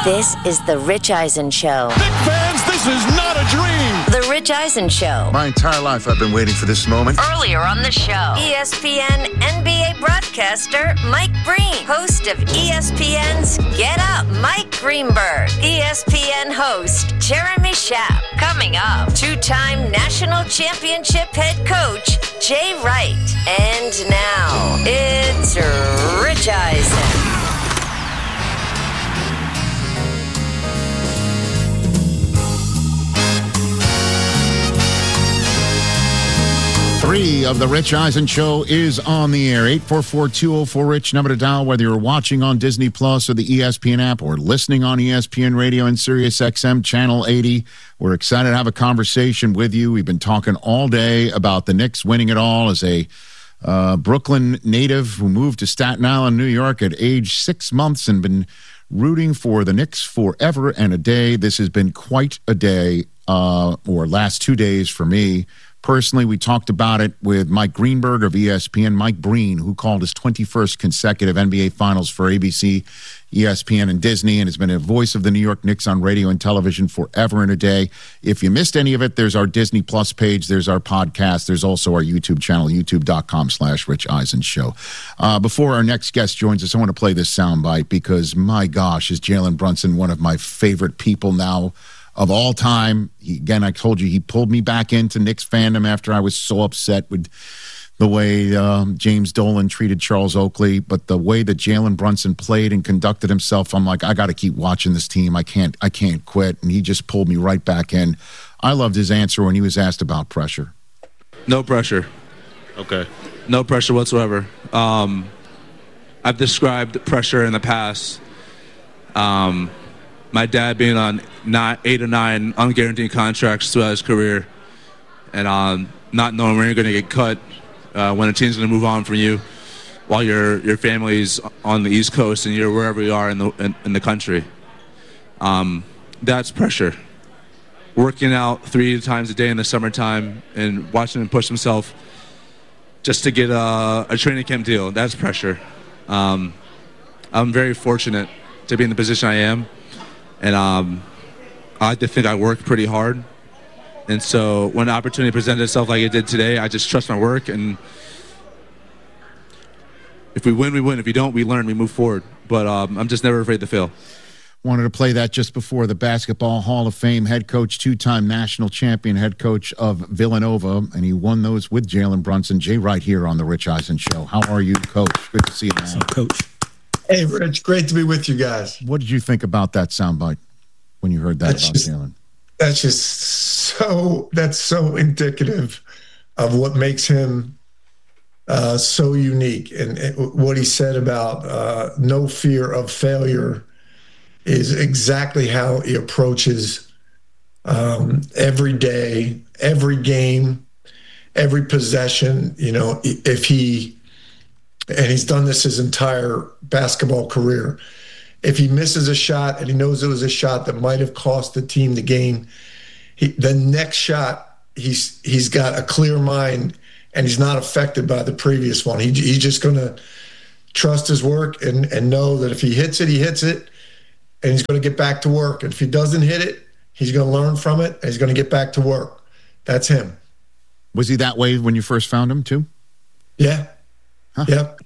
This is The Rich Eisen Show. Big fans, this is not a dream. The Rich Eisen Show. My entire life I've been waiting for this moment. Earlier on the show, ESPN NBA broadcaster Mike Breen, host of ESPN's Get Up, Mike Greenberg. ESPN host Jeremy Schaap. Coming up, two-time national championship head coach Jay Wright. And now, it's Rich Eisen. Three of the Rich Eisen Show is on the air. 844-204-RICH, number to dial, whether you're watching on Disney Plus or the ESPN app or listening on ESPN Radio and Sirius XM Channel 80. We're excited to have a conversation with you. We've been talking all day about the Knicks winning it all as a Brooklyn native who moved to Staten Island, New York at age 6 months and been rooting for the Knicks forever and a day. This has been quite a day, or last 2 days for me. Personally, we talked about it with Mike Greenberg of ESPN, Mike Breen, who called his 21st consecutive NBA Finals for ABC, ESPN, and Disney, and has been a voice of the New York Knicks on radio and television forever and a day. If you missed any of it, there's our Disney Plus page, there's our podcast, there's also our YouTube channel, youtube.com/Rich Eisen Show. Before our next guest joins us, I want to play this soundbite because, my gosh, is Jalen Brunson one of my favorite people now of all time. Again, I told you he pulled me back into Knicks fandom after I was so upset with the way James Dolan treated Charles Oakley. But the way that Jalen Brunson played and conducted himself, I'm like, I got to keep watching this team. I can't quit. And he just pulled me right back in. I loved his answer when he was asked about pressure. No pressure. Okay. No pressure whatsoever. I've described pressure in the past. My dad being on 8 or 9 unguaranteed contracts throughout his career, and not knowing when you're going to get cut, when a team's going to move on from you, while your family's on the East Coast and you're wherever you are in the country. That's pressure. Working out 3 times a day in the summertime and watching him push himself just to get a training camp deal. That's pressure. I'm very fortunate to be in the position I am. And I like to think I work pretty hard. And so when the opportunity presented itself like it did today, I just trust my work. And if we win, we win. If we don't, we learn, we move forward. But I'm just never afraid to fail. Wanted to play that just before the Basketball Hall of Fame head coach, 2-time national champion head coach of Villanova. And he won those with Jalen Brunson. Jay Wright here on the Rich Eisen Show. How are you, Coach? Good to see you, man. So, Coach. Hey, Rich, great to be with you guys. What did you think about that soundbite when you heard that about Jalen? That's so indicative of what makes him so unique. And what he said about no fear of failure is exactly how he approaches every day, every game, every possession. You know, and he's done this his entire basketball career. If he misses a shot and he knows it was a shot that might have cost the team the game, the next shot, he's got a clear mind and he's not affected by the previous one. He's just going to trust his work and know that if he hits it, he hits it, and he's going to get back to work. And if he doesn't hit it, he's going to learn from it and he's going to get back to work. That's him. Was he that way when you first found him too? Yeah. Huh. Yep.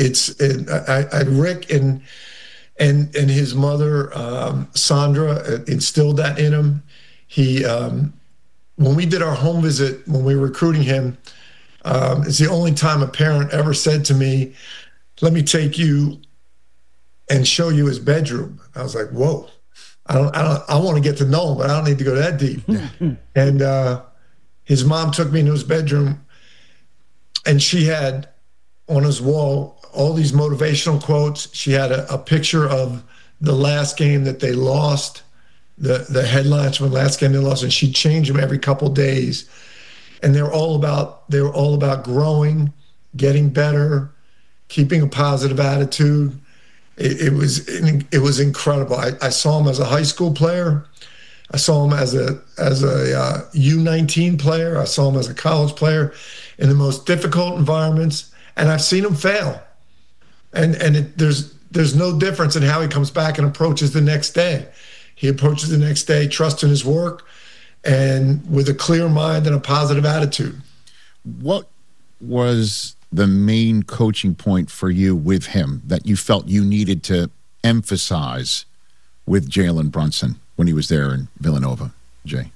Rick and his mother, Sandra, instilled that in him. He, when we did our home visit, when we were recruiting him, it's the only time a parent ever said to me, "Let me take you and show you his bedroom." I was like, "Whoa, I want to get to know him, but I don't need to go that deep." And his mom took me into his bedroom, and she had on his wall all these motivational quotes. She had a picture of the last game that they lost, the headlines from the last game they lost, and she'd change them every couple days. And they were all about growing, getting better, keeping a positive attitude. It was incredible. I saw him as a high school player. I saw him as a U19 player. I saw him as a college player in the most difficult environments, and I've seen him fail. And there's there's no difference in how he comes back and approaches the next day. He approaches the next day, trusting his work and with a clear mind and a positive attitude. What was the main coaching point for you with him that you felt you needed to emphasize with Jalen Brunson when he was there in Villanova, Jay?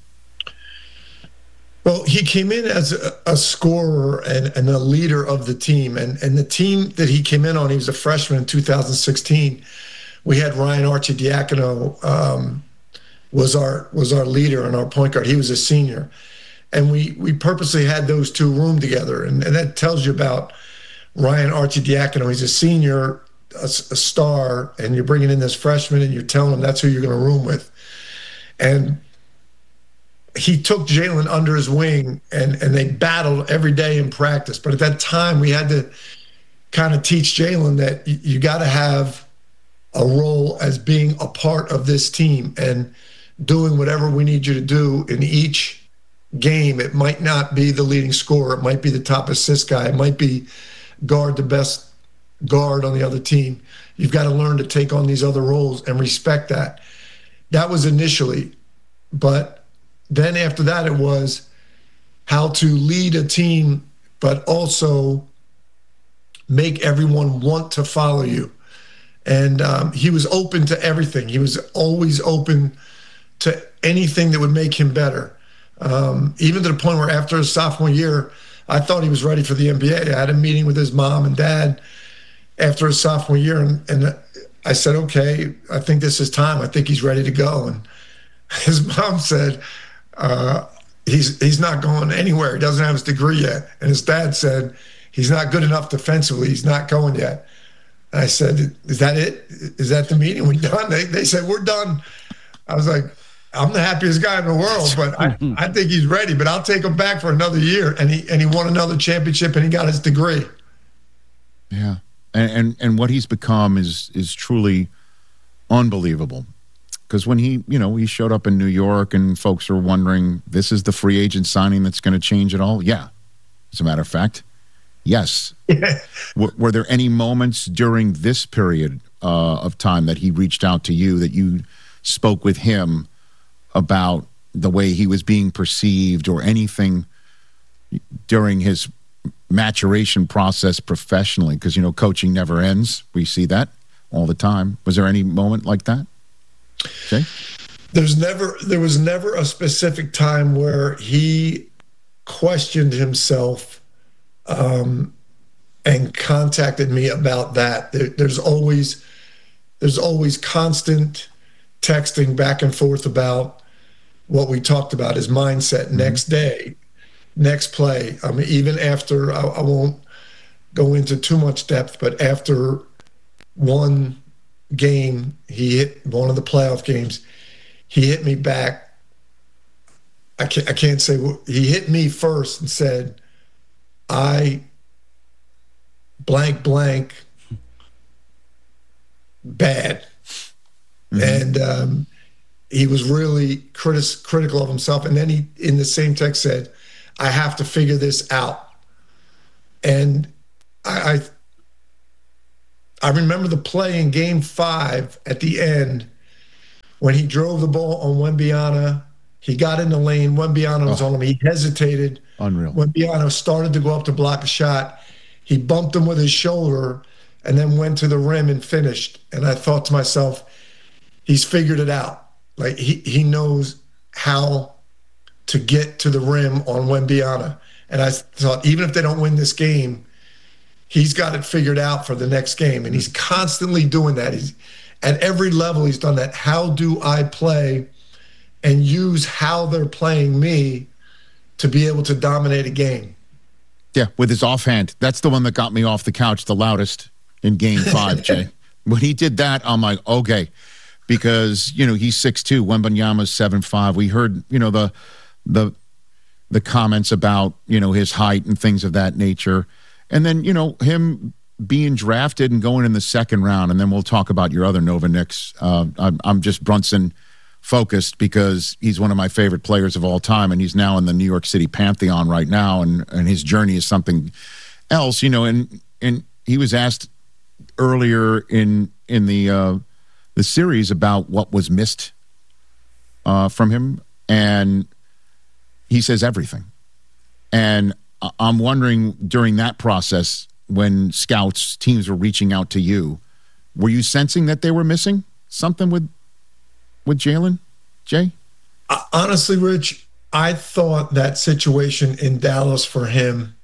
Well, he came in as a scorer and a leader of the team. And the team that he came in on, he was a freshman in 2016. We had Ryan Arcidiacono was our leader and our point guard. He was a senior. And we purposely had those two room together. And that tells you about Ryan Arcidiacono. He's a senior, a star, and you're bringing in this freshman and you're telling him that's who you're going to room with. And he took Jalen under his wing and they battled every day in practice. But at that time, we had to kind of teach Jalen that you got to have a role as being a part of this team and doing whatever we need you to do in each game. It might not be the leading scorer. It might be the top assist guy. It might be guard the best guard on the other team. You've got to learn to take on these other roles and respect that. That was initially. But then after that, it was how to lead a team, but also make everyone want to follow you. And he was open to everything. He was always open to anything that would make him better. Even to the point where after his sophomore year, I thought he was ready for the NBA. I had a meeting with his mom and dad after his sophomore year, and I said, okay, I think this is time. I think he's ready to go. And his mom said, he's not going anywhere. He doesn't have his degree yet. And his dad said, he's not good enough defensively. He's not going yet. And I said, is that it? Is that the meeting? We done? They said, we're done. I was like, I'm the happiest guy in the world, but I think he's ready, but I'll take him back for another year. And he won another championship and he got his degree. Yeah. And what he's become is truly unbelievable. Because when he showed up in New York and folks are wondering, this is the free agent signing that's going to change it all? Yeah. As a matter of fact, yes. Yeah. Were there any moments during this period of time that he reached out to you, that you spoke with him about the way he was being perceived or anything during his maturation process professionally? Because, coaching never ends. We see that all the time. Was there any moment like that? Okay. There was never a specific time where he questioned himself and contacted me about that. There's always constant texting back and forth about what we talked about, his mindset, next day, next play. I mean, even after, I won't go into too much depth, but after one game, he hit one of the playoff games, he hit me back. I can't say, he hit me first and said, I blank bad. And he was really critical of himself. And then he, in the same text, said, I have to figure this out. And I remember the play in Game 5 at the end when he drove the ball on Wembanyama. He got in the lane. Wembanyama was on him. He hesitated. Unreal. Wembanyama started to go up to block a shot. He bumped him with his shoulder and then went to the rim and finished. And I thought to myself, he's figured it out. Like he knows how to get to the rim on Wembanyama. And I thought, even if they don't win this game, he's got it figured out for the next game. And he's constantly doing that. He's at every level, he's done that. How do I play and use how they're playing me to be able to dominate a game? Yeah, with his offhand. That's the one that got me off the couch the loudest in Game 5, Jay. When he did that, I'm like, okay. Because, he's 6'2", Wembanyama's 7'5". We heard, the comments about, his height and things of that nature. And then, him being drafted and going in the second round, and then we'll talk about your other Nova Knicks. I'm just Brunson focused because he's one of my favorite players of all time, and he's now in the New York City Pantheon right now, and his journey is something else, and he was asked earlier in the series about what was missed from him, and he says everything. And I'm wondering, during that process, when scouts, teams were reaching out to you, were you sensing that they were missing something with Jalen, Jay? Honestly, Rich, I thought that situation in Dallas for him,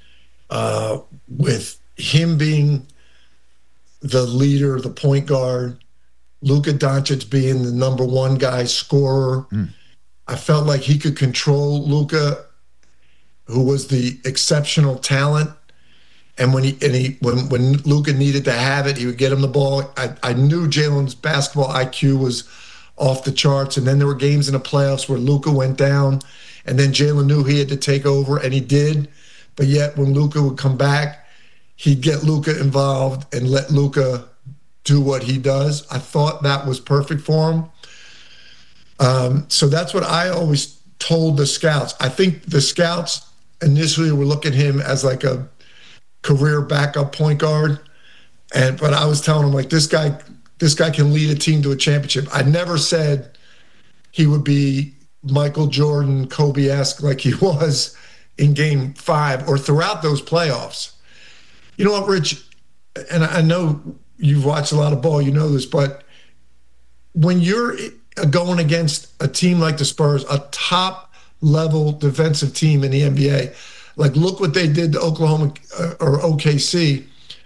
with him being the leader, the point guard, Luka Doncic being the number one guy scorer, I felt like he could control Luka, who was the exceptional talent. And when Luka needed to have it, he would get him the ball. I knew Jalen's basketball IQ was off the charts. And then there were games in the playoffs where Luka went down, and then Jalen knew he had to take over, and he did. But yet when Luka would come back, he'd get Luka involved and let Luka do what he does. I thought that was perfect for him. So that's what I always told the scouts. I think the scouts initially were looking at him as like a career backup point guard. But I was telling him, like, this guy can lead a team to a championship. I never said he would be Michael Jordan, Kobe-esque like he was in Game 5 or throughout those playoffs. You know what, Rich? And I know you've watched a lot of ball, you know this, but when you're going against a team like the Spurs, a top-level defensive team in the NBA, like, look what they did to Oklahoma or OKC.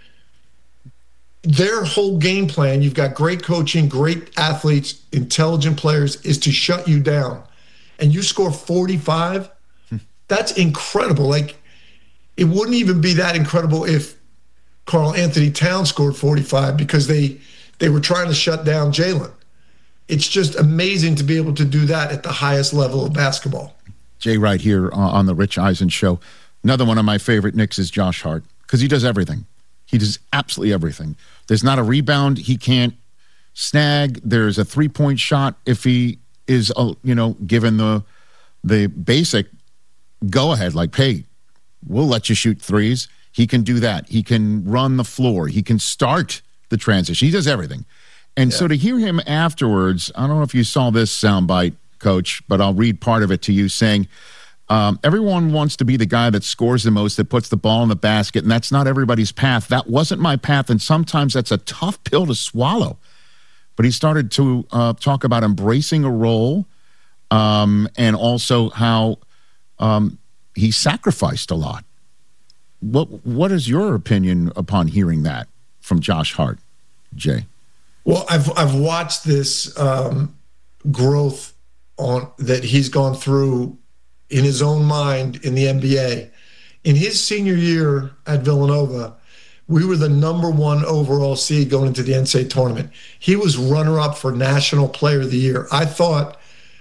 Their whole game plan, you've got great coaching, great athletes, intelligent players, is to shut you down. And you score 45, that's incredible. Like, it wouldn't even be that incredible if Karl Anthony Towns scored 45 because they were trying to shut down Jalen. It's just amazing to be able to do that at the highest level of basketball. Jay, right here on the Rich Eisen Show. Another one of my favorite Knicks is Josh Hart, because he does everything. He does absolutely everything. There's not a rebound he can't snag. There's a three-point shot if he is, given the basic go-ahead, like, hey, we'll let you shoot threes. He can do that. He can run the floor. He can start the transition. He does everything. And so to hear him afterwards, I don't know if you saw this soundbite, Coach, but I'll read part of it to you, saying, everyone wants to be the guy that scores the most, that puts the ball in the basket, and that's not everybody's path. That wasn't my path, and sometimes that's a tough pill to swallow. But he started to talk about embracing a role, and also how he sacrificed a lot. What is your opinion upon hearing that from Josh Hart, Jay? Well, I've watched this growth that he's gone through in his own mind in the NBA. In his senior year at Villanova, we were the number 1 overall seed going into the NCAA tournament. He was runner-up for National Player of the Year. I thought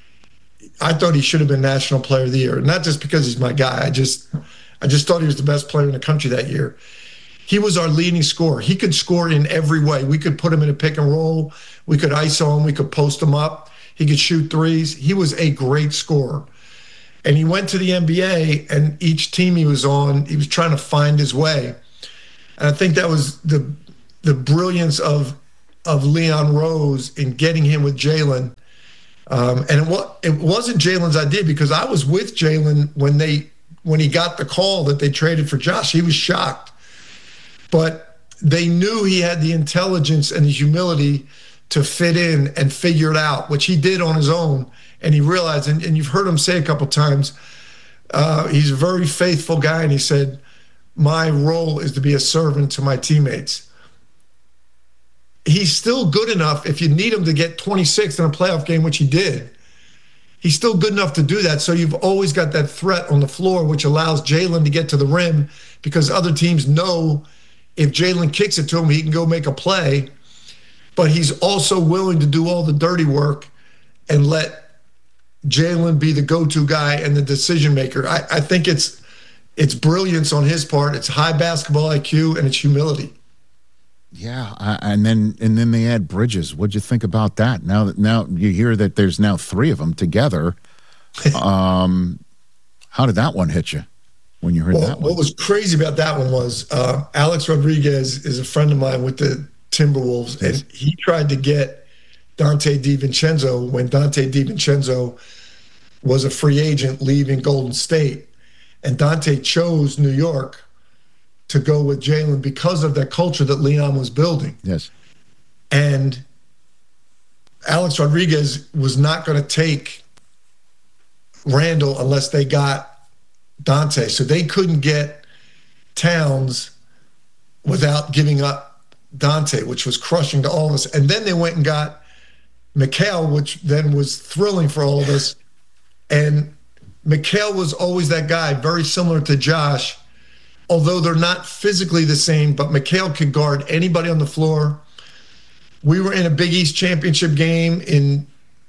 he should have been National Player of the Year, not just because he's my guy. I just thought he was the best player in the country that year. He was our leading scorer. He could score in every way. We could put him in a pick and roll. We could ISO him. We could post him up. He could shoot threes. He was a great scorer. And he went to the NBA, and each team he was on, he was trying to find his way. And I think that was the brilliance of Leon Rose in getting him with Jalen. And it wasn't Jalen's idea, because I was with Jalen when he got the call that they traded for Josh. He was shocked. But they knew he had the intelligence and the humility to fit in and figure it out, which he did on his own. And he realized, and you've heard him say a couple times, he's a very faithful guy. And he said, my role is to be a servant to my teammates. He's still good enough if you need him to get 26 in a playoff game, which he did. He's still good enough to do that. So you've always got that threat on the floor, which allows Jalen to get to the rim, because other teams know if Jalen kicks it to him, he can go make a play. But he's also willing to do all the dirty work and let Jalen be the go-to guy and the decision maker. I think it's brilliance on his part. It's high basketball IQ, and it's humility. Yeah, and then they add Bridges. What'd you think about that? Now you hear that there's now 3 of them together. How did that one hit you? when you heard that one. What was crazy about that one was Alex Rodriguez is a friend of mine with the Timberwolves, and he tried to get Dante DiVincenzo when Dante DiVincenzo was a free agent leaving Golden State. And Dante chose New York to go with Jalen because of that culture that Leon was building. Yes. And Alex Rodriguez was not going to take Randall unless they got Dante. So they couldn't get Towns without giving up Dante, which was crushing to all of us. And then they went and got Mikal, which then was thrilling for all of us. And Mikal was always that guy, very similar to Josh, although they're not physically the same, but Mikal could guard anybody on the floor. We were in a Big East championship game in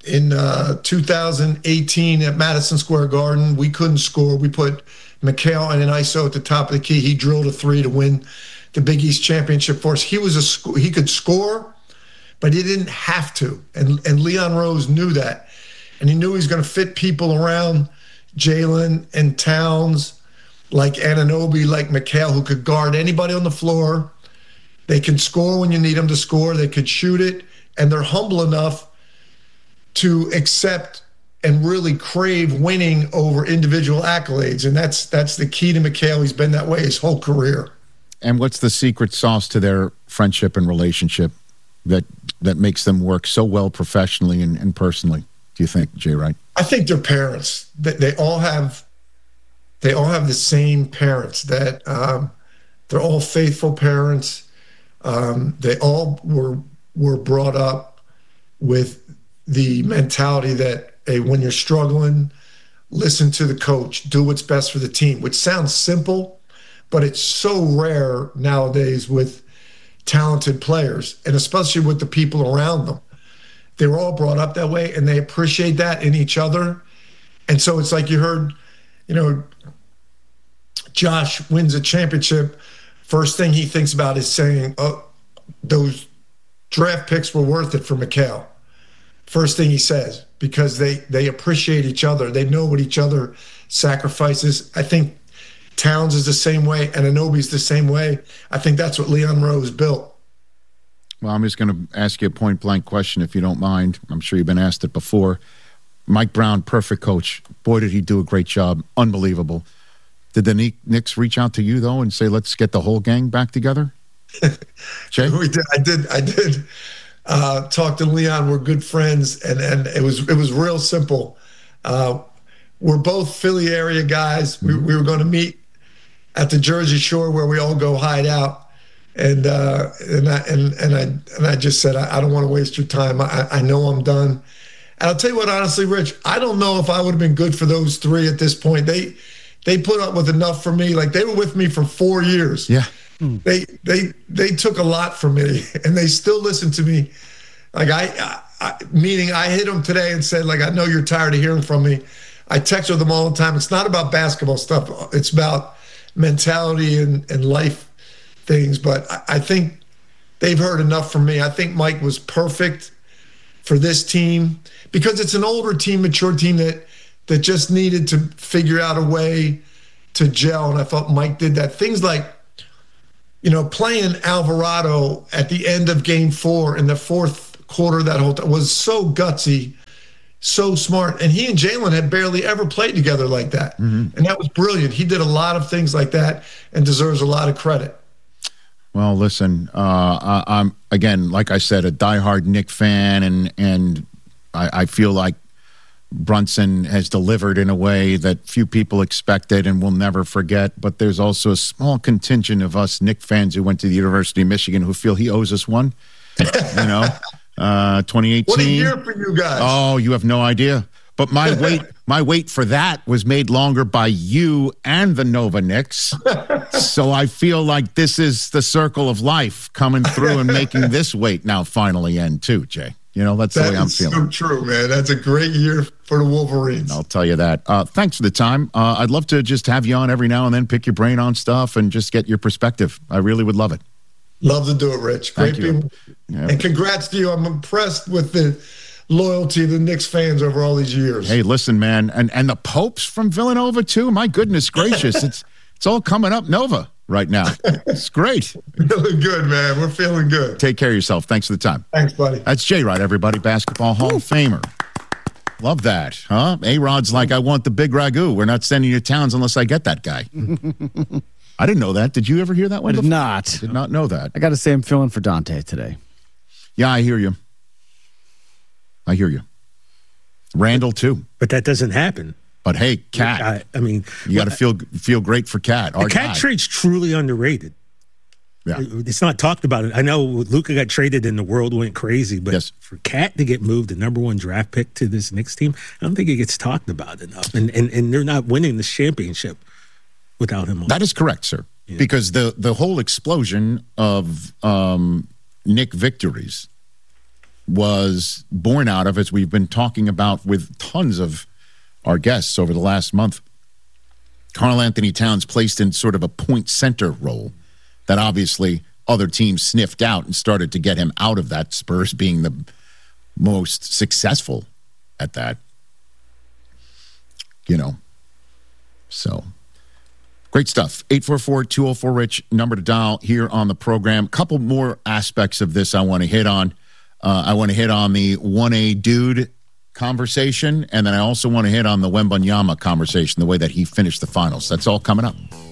2018 at Madison Square Garden. We couldn't score. We put Mikal in an ISO at the top of the key. He drilled a three to win the Big East championship for us. He could score, but he didn't have to. And Leon Rose knew that. And he knew he was going to fit people around Jalen and Towns, like Anunoby, like Mikal, who could guard anybody on the floor. They can score when you need them to score. They could shoot it. And they're humble enough to accept and really crave winning over individual accolades. And that's the key to Mikal. He's been that way his whole career. And what's the secret sauce to their friendship and relationship that makes them work so well professionally and personally, do you think, Jay Wright? I think their parents. They all have the same parents. That they're all faithful parents. They all were brought up with the mentality that, hey, when you're struggling, listen to the coach, do what's best for the team, which sounds simple, but it's so rare nowadays with talented players, and especially with the people around them. They were all brought up that way, and they appreciate that in each other. And so it's like you heard, Josh wins a championship. First thing he thinks about is saying, oh, those draft picks were worth it for Mikal. First thing he says, because they appreciate each other. They know what each other sacrifices. I think Towns is the same way, and Anunoby's the same way. I think that's what Leon Rose built. Well, I'm just going to ask you a point-blank question, if you don't mind. I'm sure you've been asked it before. Mike Brown, perfect coach. Boy, did he do a great job. Unbelievable. Did the Knicks reach out to you, though, and say, let's get the whole gang back together? Jay? We did. I did talk to Leon. We're good friends, and it was real simple. We're both Philly area guys. We were going to meet at the Jersey Shore where we all go hide out. And I just said, I don't want to waste your time. I know I'm done. And I'll tell you what, honestly, Rich, I don't know if I would have been good for those three at this point. They put up with enough for me. Like, they were with me for 4 years. Yeah. They took a lot from me, and they still listen to me. Like, meaning I hit them today and said, like, I know you're tired of hearing from me. I text with them all the time. It's not about basketball stuff. It's about mentality and life things. But I think they've heard enough from me. I think Mike was perfect for this team because it's an older team, mature team that just needed to figure out a way to gel. And I thought Mike did that. Things like, playing Alvarado at the end of Game 4 in the fourth quarter, that whole time was so gutsy, so smart. And he and Jalen had barely ever played together like that. Mm-hmm. And that was brilliant. He did a lot of things like that and deserves a lot of credit. Well, listen, I'm, again, like I said, a diehard Knick fan, and I feel like Brunson has delivered in a way that few people expected and will never forget. But there's also a small contingent of us Knick fans who went to the University of Michigan who feel he owes us one. 2018. What a year for you guys. Oh, you have no idea. But my wait for that was made longer by you and the Nova Knicks. So I feel like this is the circle of life coming through and making this wait now finally end too, Jay. That's the way I'm feeling. That's so true, man. That's a great year for the Wolverines. I'll tell you that. Thanks for the time. I'd love to just have you on every now and then, pick your brain on stuff, and just get your perspective. I really would love it. Love to do it, Rich. Great people. Yeah. And congrats to you. I'm impressed with the loyalty of the Knicks fans over all these years. Hey, listen, man. And the Popes from Villanova, too? My goodness gracious. It's all coming up Nova right now. It's great. Feeling good, man. We're feeling good. Take care of yourself. Thanks for the time. Thanks, buddy. That's J-Rod, everybody. Basketball Hall of Famer. Love that, huh? A-Rod's like, I want the big ragu. We're not sending you to Towns unless I get that guy. I didn't know that. Did you ever hear that one? I did not. Did not know that. I got to say I'm feeling for Dante today. Yeah, I hear you. Randall, too. But that doesn't happen. But, hey, Cat. I mean, you got to feel great for Cat. The Cat trade's truly underrated. Yeah. It's not talked about. I know Luka got traded and the world went crazy, but for Cat to get moved, the number 1 draft pick to this Knicks team, I don't think it gets talked about enough. And they're not winning this championship without him on. That is correct, sir. Yeah. Because the whole explosion of Knick victories was born out of, as we've been talking about with tons of our guests over the last month, Karl Anthony Towns placed in sort of a point center role that obviously other teams sniffed out and started to get him out of that, Spurs being the most successful at that. So great stuff. 844-204-RICH, number to dial here on the program. Couple more aspects of this I want to hit on. I want to hit on the 1A dude conversation, and then I also want to hit on the Wembanyama conversation, the way that he finished the finals. That's all coming up.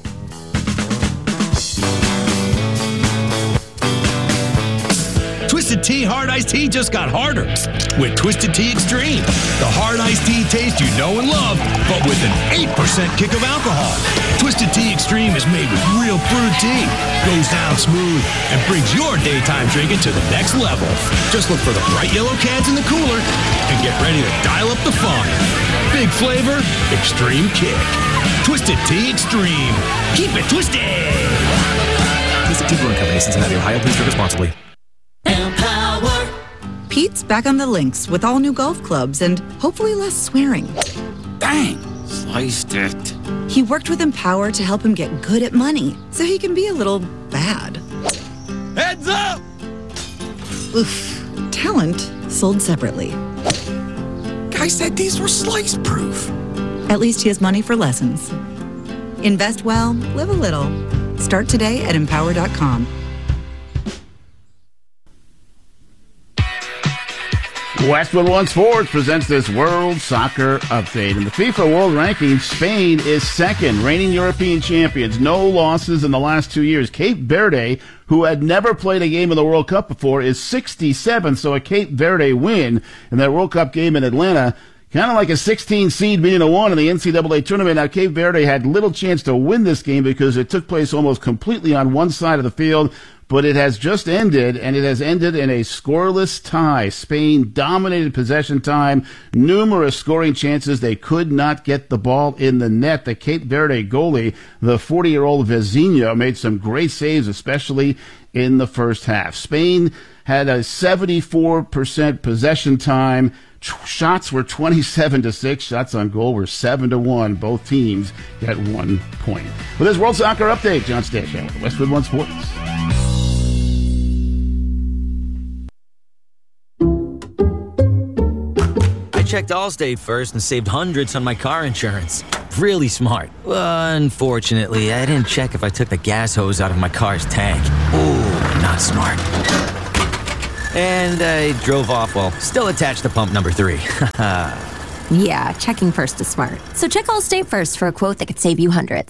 Twisted Tea Hard Iced Tea just got harder with Twisted Tea Extreme. The hard iced tea taste you know and love, but with an 8% kick of alcohol. Twisted Tea Extreme is made with real brewed tea, goes down smooth, and brings your daytime drinking to the next level. Just look for the bright yellow cans in the cooler and get ready to dial up the fun. Big flavor, extreme kick. Twisted Tea Extreme. Keep it twisted. Twisted Tea Brewing Company, Cincinnati, Ohio. Please drink responsibly. Pete's back on the links with all new golf clubs and hopefully less swearing. Dang, sliced it. He worked with Empower to help him get good at money so he can be a little bad. Heads up! Oof. Talent sold separately. Guy said these were slice proof. At least he has money for lessons. Invest well, live a little. Start today at Empower.com. Westwood One Sports presents this World Soccer Update. In the FIFA World Rankings, Spain is second, reigning European champions. No losses in the last 2 years. Cape Verde, who had never played a game in the World Cup before, is 67th, so a Cape Verde win in that World Cup game in Atlanta. Kind of like a 16 seed beating a 1 in the NCAA tournament. Now, Cape Verde had little chance to win this game because it took place almost completely on one side of the field. But it has just ended, and it has ended in a scoreless tie. Spain dominated possession time, numerous scoring chances. They could not get the ball in the net. The Cape Verde goalie, the 40-year-old Vezinho, made some great saves, especially in the first half. Spain had a 74% possession time. Shots were 27-6. Shots on goal were 7-1. Both teams got 1 point. With this World Soccer Update, John Stanchak with Westwood One Sports. Checked Allstate first and saved hundreds on my car insurance. Really smart. Unfortunately, I didn't check if I took the gas hose out of my car's tank. Ooh, not smart. And I drove off while still attached to pump number 3. Yeah, checking first is smart. So check Allstate first for a quote that could save you hundreds.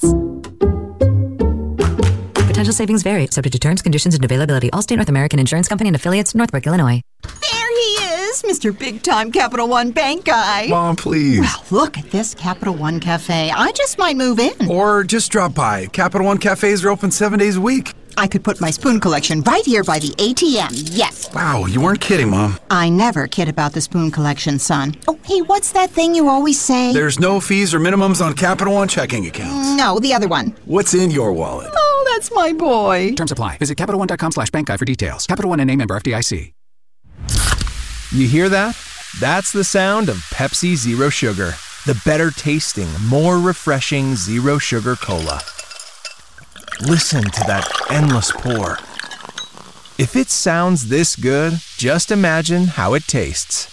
Potential savings vary, subject to terms, conditions, and availability. Allstate North American Insurance Company and affiliates, Northbrook, Illinois. There he is, Mr. Big Time Capital One Bank guy. Mom, please. Well, look at this Capital One Cafe. I just might move in. Or just drop by. Capital One Cafes are open 7 days a week. I could put my spoon collection right here by the ATM, yes. Wow, you weren't kidding, Mom. I never kid about the spoon collection, son. Oh, hey, what's that thing you always say? There's no fees or minimums on Capital One checking accounts. No, the other one. What's in your wallet? Oh, that's my boy. Terms apply. Visit CapitalOne.com/bank guide for details. Capital One and member FDIC. You hear that? That's the sound of Pepsi Zero Sugar. The better tasting, more refreshing Zero Sugar Cola. Listen to that endless pour. If it sounds this good, just imagine how it tastes.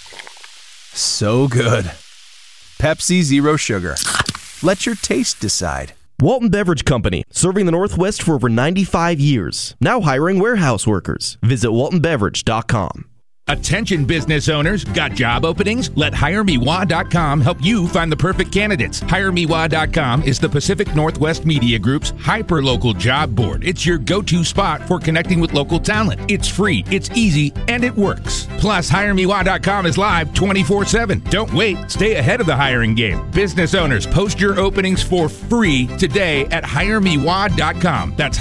So good. Pepsi Zero Sugar. Let your taste decide. Walton Beverage Company, serving the Northwest for over 95 years. Now hiring warehouse workers. Visit waltonbeverage.com. Attention business owners, got job openings? Let HireMeWa.com help you find the perfect candidates. HireMeWa.com is the Pacific Northwest Media Group's hyper-local job board. It's your go-to spot for connecting with local talent. It's free, it's easy, and it works. Plus, HireMeWa.com is live 24/7. Don't wait. Stay ahead of the hiring game. Business owners, post your openings for free today at HireMeWa.com. That's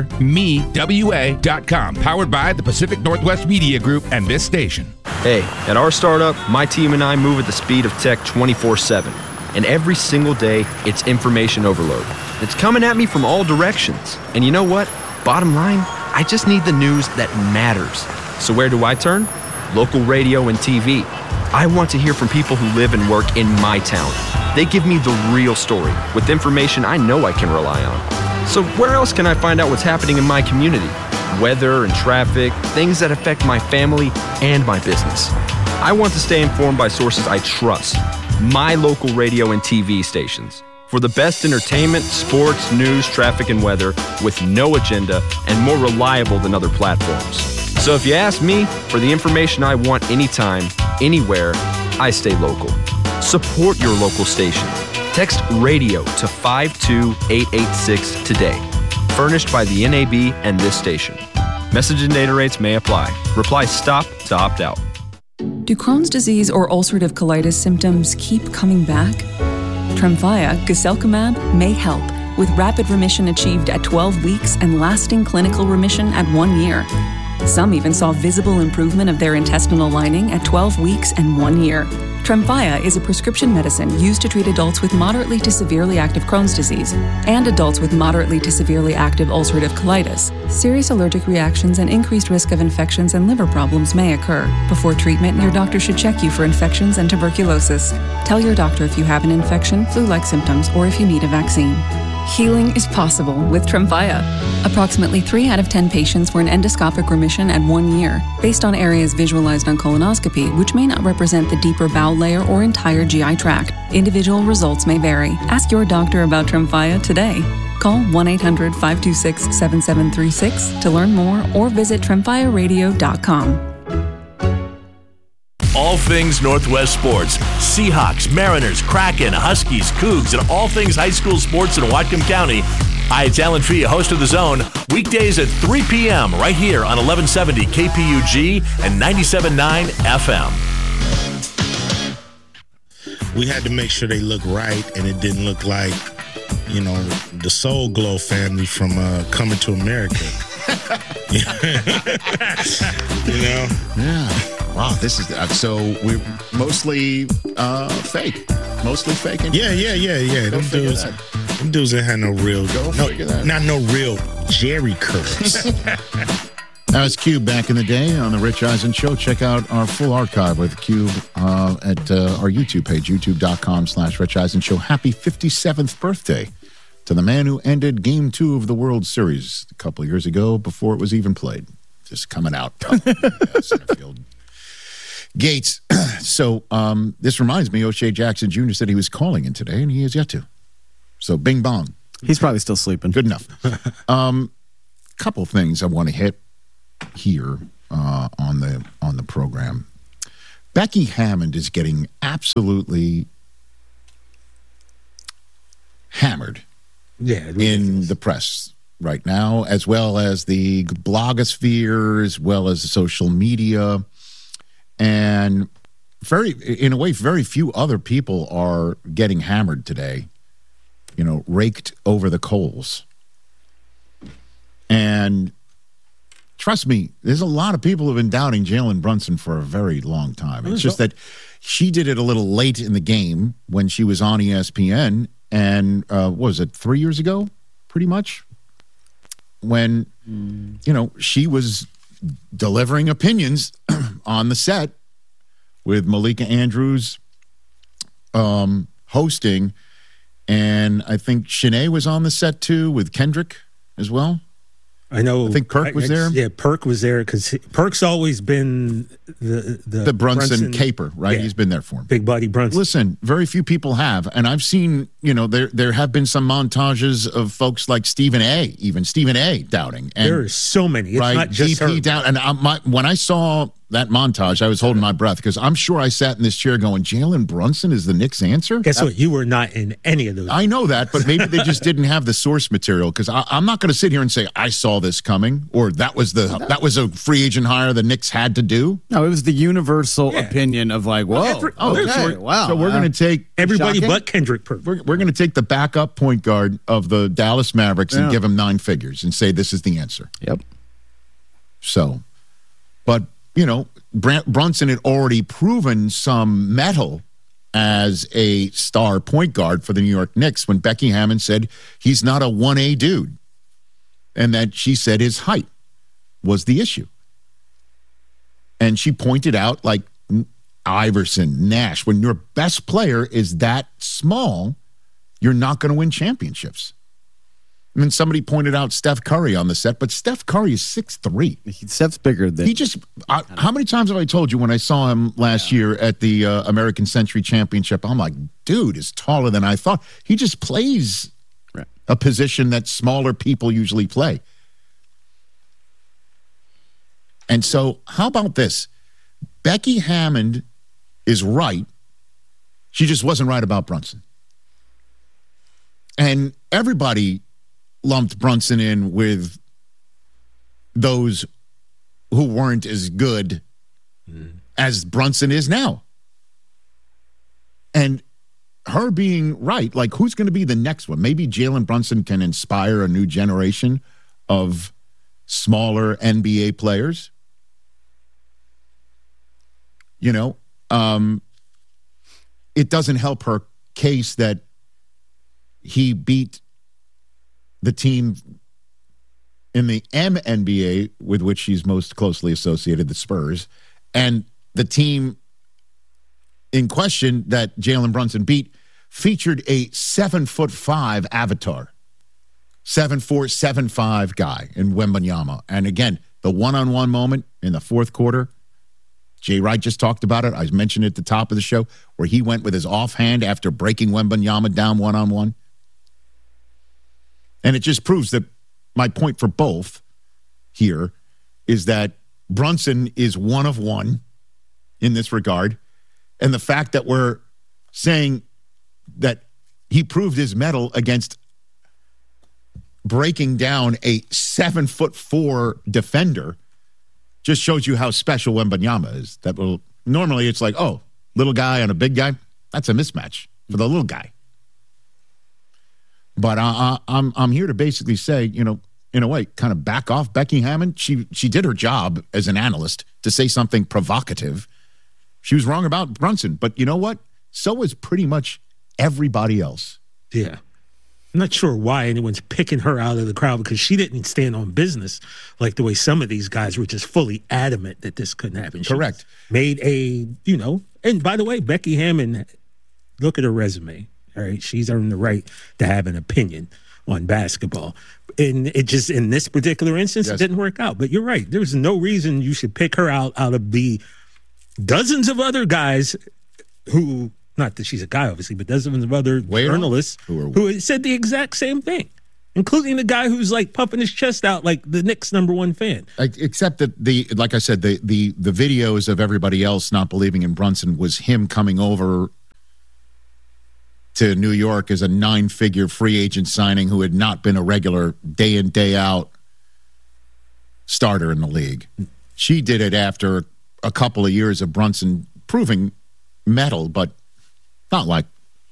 HireMeWA.com. Powered by the Pacific Northwest Media Group and this station. Hey, at our startup, my team and I move at the speed of tech 24/7. And every single day, it's information overload. It's coming at me from all directions. And you know what? Bottom line, I just need the news that matters. So where do I turn? Local radio and TV. I want to hear from people who live and work in my town. They give me the real story with information I know I can rely on. So where else can I find out what's happening in my community? Weather and traffic, things that affect my family and my business. I want to stay informed by sources I trust. My local radio and TV stations. For the best entertainment, sports, news, traffic, and weather with no agenda and more reliable than other platforms. So if you ask me for the information I want anytime, anywhere, I stay local. Support your local station. Text radio to 52886 today. Furnished by the NAB and this station. Message and data rates may apply. Reply STOP to opt out. Do Crohn's disease or ulcerative colitis symptoms keep coming back? Tremfya, guselkumab, may help, with rapid remission achieved at 12 weeks and lasting clinical remission at 1 year. Some even saw visible improvement of their intestinal lining at 12 weeks and 1 year. Tremfya is a prescription medicine used to treat adults with moderately to severely active Crohn's disease and adults with moderately to severely active ulcerative colitis. Serious allergic reactions and increased risk of infections and liver problems may occur. Before treatment, your doctor should check you for infections and tuberculosis. Tell your doctor if you have an infection, flu-like symptoms, or if you need a vaccine. Healing is possible with Tremfya. Approximately 3 out of 10 patients were in endoscopic remission at 1 year, based on areas visualized on colonoscopy, which may not represent the deeper bowel layer or entire GI tract. Individual results may vary. Ask your doctor about Tremfya today. Call 1-800-526-7736 to learn more or visit tremfyaradio.com. All things Northwest sports. Seahawks, Mariners, Kraken, Huskies, Cougs, and all things high school sports in Whatcom County. Hi, it's Alan Fee, host of The Zone. Weekdays at 3 p.m. right here on 1170 KPUG and 97.9 FM. We had to make sure they looked right, and it didn't look like, you know, the Soul Glow family from Coming to America. You know? Yeah. Wow, this is so we're mostly fake. Mostly fake. Yeah. Them dudes ain't had no real. Not no real Jerry curls. That was Cube back in the day on the Rich Eisen Show. Check out our full archive with Cube at our YouTube page, youtube.com/Rich Eisen Show. Happy 57th birthday to the man who ended Game 2 of the World Series a couple of years ago before it was even played. Just coming out. Center field. Gates. So this reminds me, O'Shea Jackson Jr. said he was calling in today, and he has yet to. So bing bong. He's probably still sleeping. Good enough. Couple things I want to hit here on the program. Becky Hammond is getting absolutely hammered in the press right now, as well as the blogosphere, as well as the social media. And in a way, very few other people are getting hammered today, you know, raked over the coals. And trust me, there's a lot of people who have been doubting Jalen Brunson for a very long time. It's just that she did it a little late in the game when she was on ESPN. And what was it, 3 years ago, pretty much? When, you know, she was delivering opinions on the set with Malika Andrews hosting, and I think Shanae was on the set too with Kendrick as well. I know. I think Perk was there. Yeah, Perk was there because Perk's always been the Brunson caper, right? Yeah. He's been there for him. Big Buddy Brunson. Listen, very few people have, and I've seen, there have been some montages of folks like Stephen A. doubting. And, there are so many. It's not just GP her. down. And when I saw that montage, I was holding my breath because I'm sure I sat in this chair going, Jalen Brunson is the Knicks' answer? Guess what? You were not in any of those. I know that, but maybe they just didn't have the source material because I'm not going to sit here and say I saw this coming or that was a free agent hire the Knicks had to do. No, it was the universal opinion of like, whoa, wow. So we're going to take everybody but Kendrick Perk. We're going to take the backup point guard of the Dallas Mavericks and give him 9 figures and say this is the answer. Yep. So, but Brunson had already proven some mettle as a star point guard for the New York Knicks when Becky Hammon said he's not a 1A dude. And that she said his height was the issue. And she pointed out, like, Iverson, Nash, when your best player is that small, you're not going to win championships. I mean, somebody pointed out Steph Curry on the set, but Steph Curry is 6'3". Steph's bigger than... How many times have I told you when I saw him last year at the American Century Championship, I'm like, dude is taller than I thought. He just plays a position that smaller people usually play. And so how about this? Becky Hammond is right. She just wasn't right about Brunson. And everybody lumped Brunson in with those who weren't as good as Brunson is now. And her being right, like, who's going to be the next one? Maybe Jalen Brunson can inspire a new generation of smaller NBA players. It doesn't help her case that he beat the team in the MNBA with which she's most closely associated, the Spurs, and the team in question that Jalen Brunson beat featured a 7'5" avatar, 7'4", 7'5" guy in Wembanyama. And again, the one-on-one moment in the fourth quarter, Jay Wright just talked about it. I mentioned it at the top of the show, where he went with his offhand after breaking Wembanyama down one-on-one. And it just proves that my point for both here is that Brunson is one of one in this regard. And the fact that we're saying that he proved his mettle against breaking down a 7'4" defender just shows you how special Wembanyama is. Normally it's like, oh, little guy on a big guy. That's a mismatch for the little guy. But I'm here to basically say, in a way, kind of back off Becky Hammon. She did her job as an analyst to say something provocative. She was wrong about Brunson, but you know what? So was pretty much everybody else. Yeah. I'm not sure why anyone's picking her out of the crowd because she didn't stand on business like the way some of these guys were just fully adamant that this couldn't happen. Correct. Made and by the way, Becky Hammon, look at her resume. All right. She's earned the right to have an opinion on basketball. And it just, in this particular instance, It didn't work out. But you're right. There's no reason you should pick her out of the dozens of other guys who, not that she's a guy, obviously, but dozens of other journalists who said the exact same thing, including the guy who's like puffing his chest out like the Knicks' #1 fan. Except that like I said, the videos of everybody else not believing in Brunson was him coming over to New York as a 9-figure free agent signing who had not been a regular day in, day out starter in the league. She did it after a couple of years of Brunson proving mettle, but not like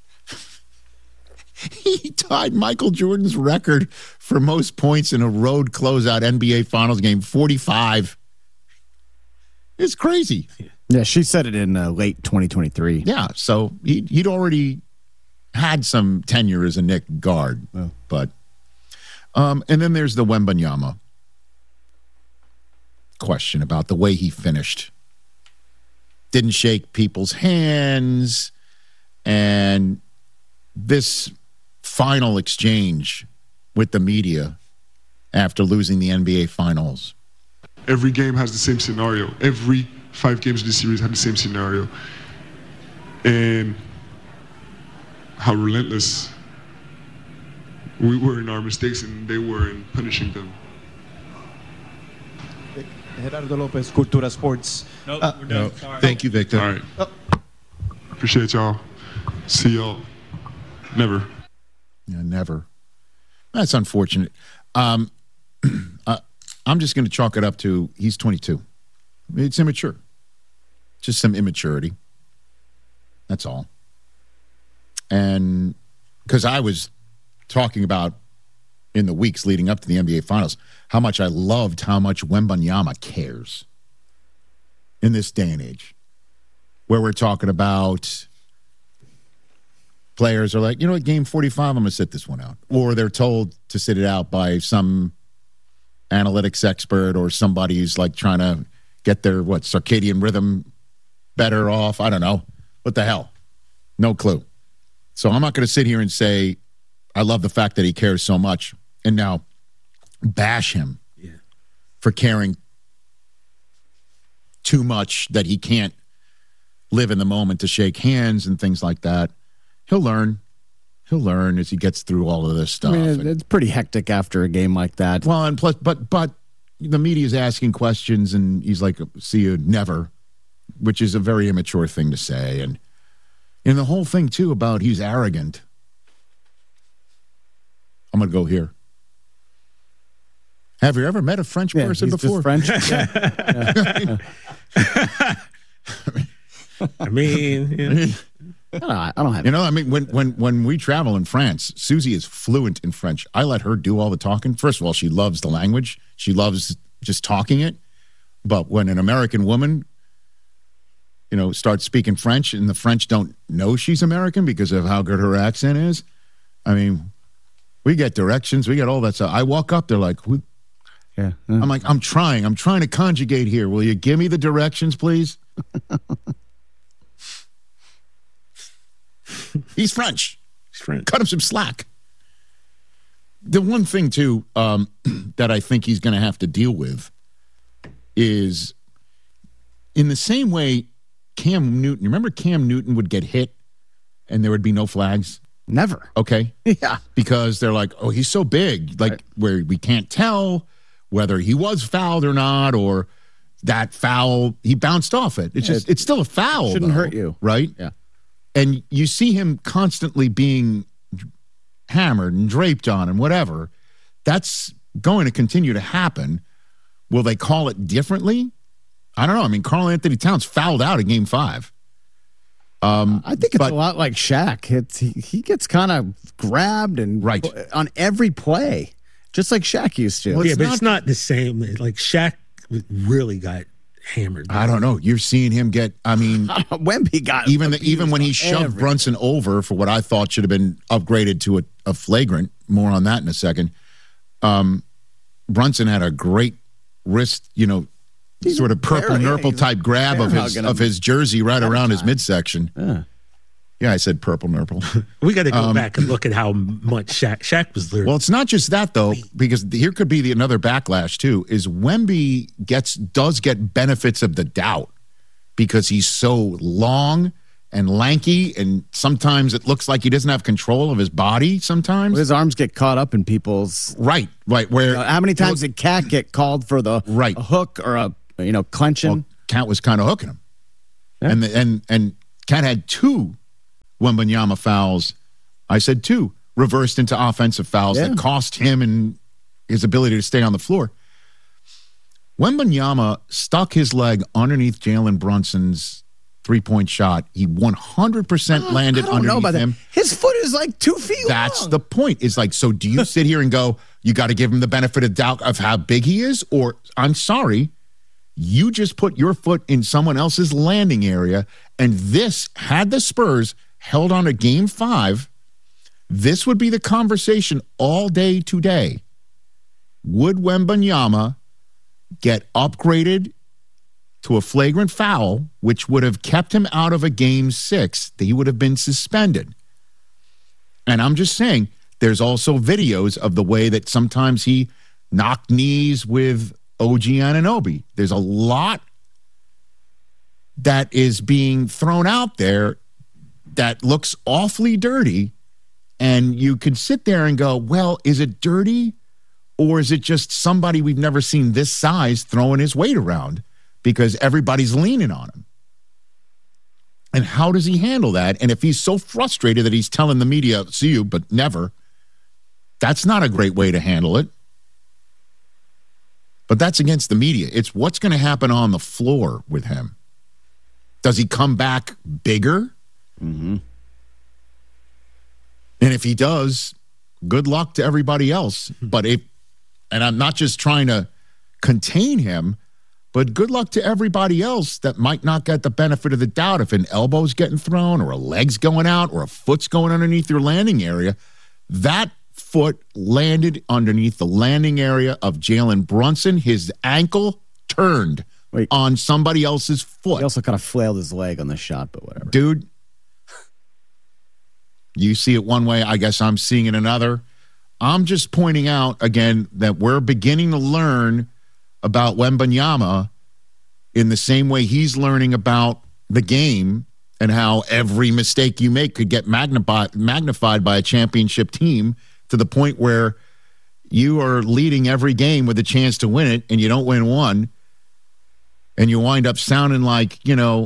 he tied Michael Jordan's record for most points in a road closeout NBA Finals game, 45. It's crazy. Yeah, she said it in late 2023. Yeah, so he'd already had some tenure as a Knick guard, but and then there's the Wembanyama question about the way he finished. Didn't shake people's hands, and this final exchange with the media after losing the NBA Finals. Every game has the same scenario. Every 5 games of the series had the same scenario. And how relentless we were in our mistakes and they were in punishing them. Gerardo Lopez, Cultura Sports. We're done. Thank you, Victor. All right. Appreciate y'all. See y'all. Never. Yeah, never. That's unfortunate. I'm just going to chalk it up to he's 22. It's immature. Just some immaturity. That's all. And because I was talking about in the weeks leading up to the NBA Finals how much I loved how much Wembanyama cares in this day and age where we're talking about players are like, you know what, game 45, I'm going to sit this one out. Or they're told to sit it out by some analytics expert or somebody who's like trying to get their, circadian rhythm better off. I don't know. What the hell? No clue. So I'm not going to sit here and say, I love the fact that he cares so much and now bash him for caring too much that he can't live in the moment to shake hands and things like that. He'll learn. He'll learn as he gets through all of this stuff. I mean, it's pretty hectic after a game like that. Well, and plus, but the media's asking questions, and he's like, "See you never," which is a very immature thing to say. And the whole thing too about he's arrogant. I'm gonna go here. Have you ever met a French person before? French. I mean. I don't have. When we travel in France, Susie is fluent in French. I let her do all the talking. First of all, she loves the language. She loves just talking it. But when an American woman, starts speaking French and the French don't know she's American because of how good her accent is, I mean, we get directions. We get all that stuff. I walk up, they're like, yeah. I'm like, I'm trying to conjugate here. Will you give me the directions, please? He's French. Cut him some slack. The one thing, too, that I think he's going to have to deal with is in the same way Cam Newton, remember Cam Newton would get hit and there would be no flags? Never. Okay. Yeah. Because they're like, oh, he's so big, where we can't tell whether he was fouled or not, or that foul, he bounced off it. It's still a foul. Shouldn't hurt you. Right? Yeah. And you see him constantly being hammered and draped on and whatever. That's going to continue to happen. Will they call it differently? I don't know. I mean, Karl Anthony Towns fouled out in Game 5. I think it's a lot like Shaq. He gets kind of grabbed and on every play, just like Shaq used to. Well, but it's not the same. Like Shaq really got hammered. I don't know. You're seeing him get. I mean, Wemby got even when he shoved Brunson over for what I thought should have been upgraded to a flagrant. More on that in a second. Brunson had a great wrist, sort of purple nurple type grab of his jersey right around his midsection. Yeah, I said purple nurple. We got to go back and look at how much Shaq was there. Well, it's not just that, though, because here could be another backlash, too, is Wemby does get benefits of the doubt because he's so long and lanky, and sometimes it looks like he doesn't have control of his body sometimes. Well, his arms get caught up in people's... Right. Where how many times did Cat get called for the a hook or a clenching? Well, Cat was kind of hooking him. Yeah. And Cat had 2 Wembanyama fouls. I said 2 reversed into offensive fouls that cost him and his ability to stay on the floor. Wembanyama stuck his leg underneath Jalen Brunson's three-point shot. He 100% landed underneath him. His foot is like 2 feet long. That's the point. Is like, so do you sit here and go, you got to give him the benefit of doubt of how big he is? Or, I'm sorry, you just put your foot in someone else's landing area, and this, had the Spurs held on to Game 5, this would be the conversation all day today. Would Wembanyama get upgraded to a flagrant foul, which would have kept him out of a Game 6? He would have been suspended. And I'm just saying, there's also videos of the way that sometimes he knocked knees with OG Anunoby. There's a lot that is being thrown out there that looks awfully dirty. And you could sit there and go, well, is it dirty? Or is it just somebody we've never seen this size throwing his weight around because everybody's leaning on him? And how does he handle that? And if he's so frustrated that he's telling the media, see you, but never, that's not a great way to handle it. But that's against the media. It's what's going to happen on the floor with him. Does he come back bigger? Mm-hmm. And if he does, good luck to everybody else. But and I'm not just trying to contain him, but good luck to everybody else that might not get the benefit of the doubt if an elbow's getting thrown or a leg's going out or a foot's going underneath your landing area. That foot landed underneath the landing area of Jalen Brunson. His ankle turned on somebody else's foot. He also kind of flailed his leg on the shot, but whatever. Dude, you see it one way, I guess I'm seeing it another. I'm just pointing out, again, that we're beginning to learn about Wembanyama in the same way he's learning about the game and how every mistake you make could get magnified by a championship team to the point where you are leading every game with a chance to win it and you don't win one and you wind up sounding like, you know,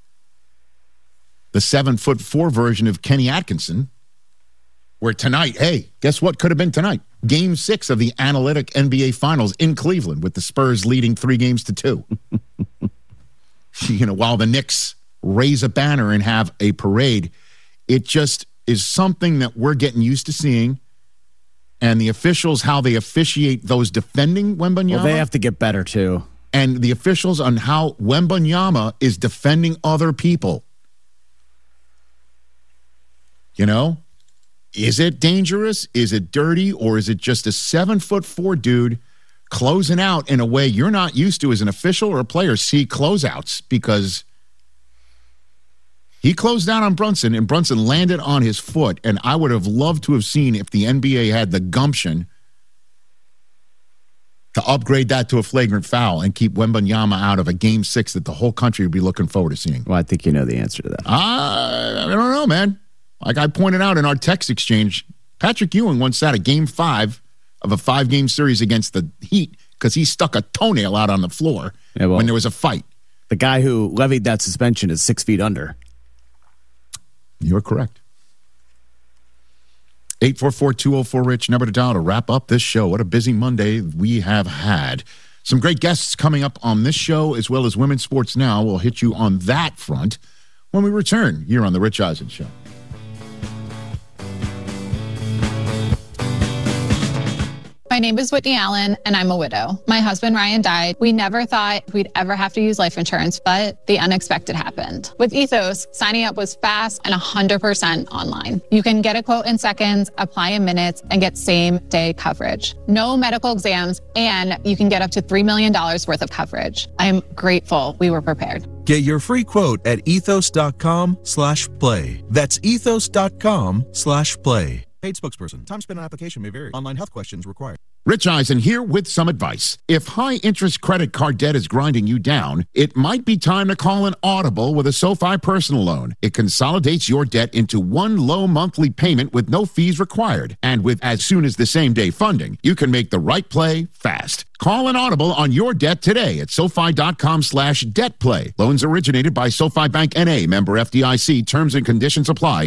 the 7'4" version of Kenny Atkinson, where tonight, hey, guess what could have been tonight? Game 6 of the Analytic NBA Finals in Cleveland with the Spurs leading 3-2. You know, while the Knicks raise a banner and have a parade, it just is something that we're getting used to seeing. And the officials, how they officiate those defending Wembanyama. Well, they have to get better, too. And the officials on how Wembanyama is defending other people. You know? Is it dangerous? Is it dirty? Or is it just a 7'4" dude closing out in a way you're not used to as an official or a player see closeouts? Because he closed down on Brunson and Brunson landed on his foot. And I would have loved to have seen if the NBA had the gumption to upgrade that to a flagrant foul and keep Wembanyama out of a Game 6 that the whole country would be looking forward to seeing. Well, I think you know the answer to that. I don't know, man. Like I pointed out in our text exchange, Patrick Ewing once sat a Game 5 of a 5-game series against the Heat because he stuck a toenail out on the floor when there was a fight. The guy who levied that suspension is 6 feet under. You're correct. 844-204-RICH, number to dial to wrap up this show. What a busy Monday we have had. Some great guests coming up on this show, as well as Women's Sports Now. We'll hit you on that front when we return here on The Rich Eisen Show. My name is Whitney Allen, and I'm a widow. My husband, Ryan, died. We never thought we'd ever have to use life insurance, but the unexpected happened. With Ethos, signing up was fast and 100% online. You can get a quote in seconds, apply in minutes, and get same-day coverage. No medical exams, and you can get up to $3 million worth of coverage. I'm grateful we were prepared. Get your free quote at ethos.com/play. That's ethos.com/play. Paid spokesperson. Time spent on application may vary. Online health questions required. Rich Eisen here with some advice. If high-interest credit card debt is grinding you down, it might be time to call an Audible with a SoFi personal loan. It consolidates your debt into one low monthly payment with no fees required. And with as soon as the same-day funding, you can make the right play fast. Call an Audible on your debt today at SoFi.com/debtplay. Loans originated by SoFi Bank N.A., member FDIC. Terms and conditions apply.